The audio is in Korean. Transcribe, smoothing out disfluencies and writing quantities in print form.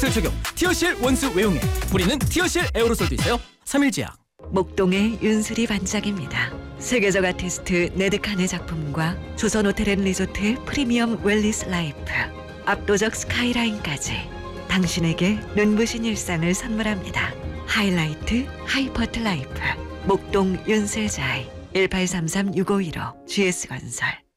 적용 티어실 원수 외용에 뿌리는 티어실 에어로솔도 있어요. 3일제약. 목동의 윤슬이 반짝입니다. 세계적 아티스트 네드칸의 작품과 조선 호텔앤리조트의 프리미엄 웰리스 라이프, 압도적 스카이라인까지 당신에게 눈부신 일상을 선물합니다. 하이라이트 하이퍼트 라이프 목동 윤슬자이 1833-6515 GS건설.